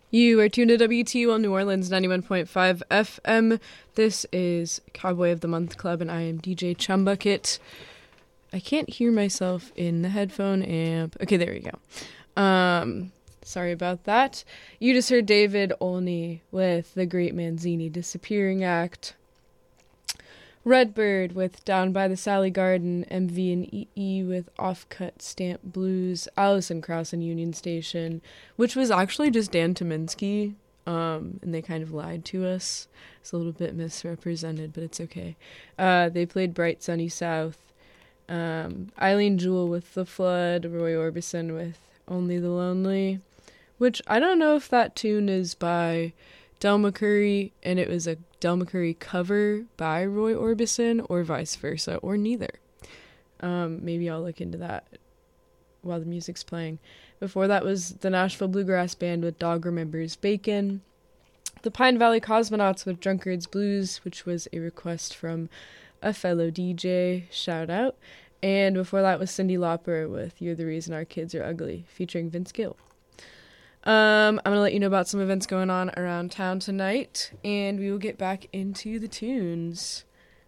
You are tuned to WTUL New Orleans 91.5 FM. This is Cowboy of the Month Club, and I am DJ Chumbucket. I can't hear myself in the headphone amp. Okay, there we go. Sorry about that. You just heard David Olney with The Great Manzini Disappearing Act. Redbird with Down by the Sally Garden, MV and EE with Offcut Stamp Blues, Alison Krauss and Union Station, which was actually just Dan Tominski, and they kind of lied to us. It's a little bit misrepresented, but it's okay. They played Bright Sunny South, Eileen Jewell with The Flood, Roy Orbison with Only the Lonely, which I don't know if that tune is by Del McCoury, and it was a Del McCoury cover by Roy Orbison, or vice versa, or neither. Maybe I'll look into that while the music's playing. Before that was the Nashville Bluegrass Band with Dog Remembers Bacon. The Pine Valley Cosmonauts with Drunkard's Blues, which was a request from a fellow DJ. Shout out. And before that was Cyndi Lauper with You're the Reason Our Kids Are Ugly, featuring Vince Gill. I'm going to let you know about some events going on around town tonight, and we will get back into the tunes.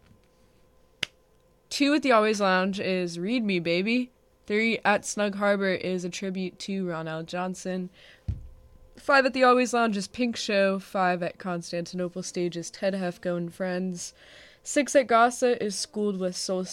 2 at the Always Lounge is Read Me, Baby. 3 at Snug Harbor is a tribute to Ronell Johnson. 5 at the Always Lounge is Pink Show. 5 at Constantinople Stage is Ted Hefko and Friends. 6 at Gossa is Schooled with Soul